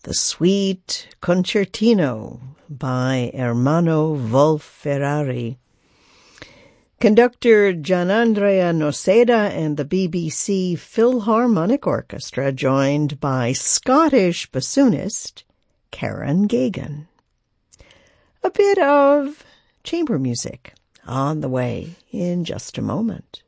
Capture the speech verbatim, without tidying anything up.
the Sweet Concertino by Ermanno Wolf-Ferrari. Conductor Gianandrea Noseda and the B B C Philharmonic Orchestra, joined by Scottish bassoonist Karen Gagan. A bit of chamber music on the way in just a moment.